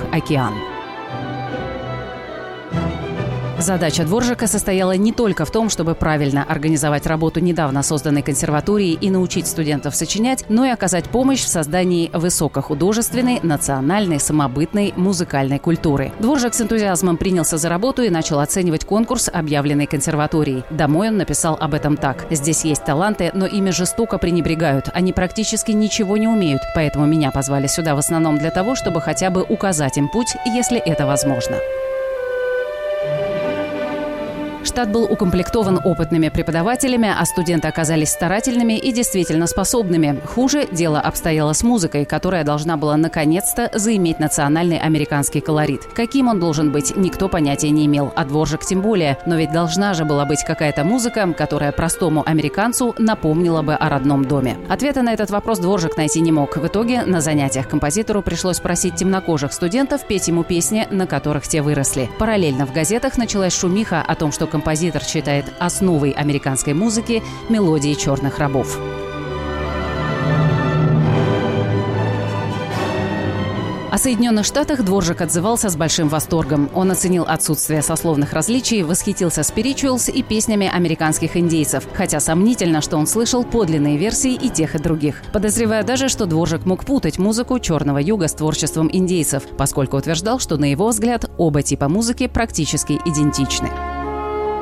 океан. Задача Дворжака состояла не только в том, чтобы правильно организовать работу недавно созданной консерватории и научить студентов сочинять, но и оказать помощь в создании высокохудожественной, национальной, самобытной музыкальной культуры. Дворжак с энтузиазмом принялся за работу и начал оценивать конкурс, объявленный консерваторией. Домой он написал об этом так: «Здесь есть таланты, но ими жестоко пренебрегают. Они практически ничего не умеют, поэтому меня позвали сюда в основном для того, чтобы хотя бы указать им путь, если это возможно». Штат был укомплектован опытными преподавателями, а студенты оказались старательными и действительно способными. Хуже дело обстояло с музыкой, которая должна была наконец-то заиметь национальный американский колорит. Каким он должен быть, никто понятия не имел, а Дворжак тем более. Но ведь должна же была быть какая-то музыка, которая простому американцу напомнила бы о родном доме. Ответа на этот вопрос Дворжак найти не мог. В итоге на занятиях композитору пришлось просить темнокожих студентов петь ему песни, на которых те выросли. Параллельно в газетах началась шумиха о том, что композитор считает основой американской музыки мелодии черных рабов. О Соединенных Штатах Дворжак отзывался с большим восторгом. Он оценил отсутствие сословных различий, восхитился спиричуэлс и песнями американских индейцев, хотя сомнительно, что он слышал подлинные версии и тех, и других. Подозревая даже, что Дворжак мог путать музыку Черного Юга с творчеством индейцев, поскольку утверждал, что, на его взгляд, оба типа музыки практически идентичны.